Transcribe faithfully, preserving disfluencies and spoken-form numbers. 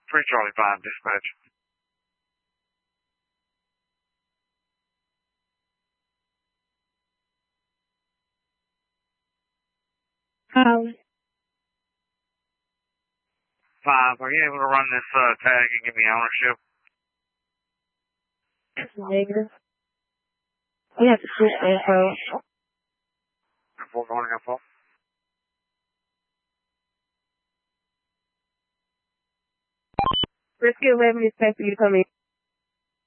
three Charlie five, dispatch. Um, five, are you able to run this uh, tag and give me ownership? negative. We have to switch info. four going up four. Rescue eleven is expecting you to come in.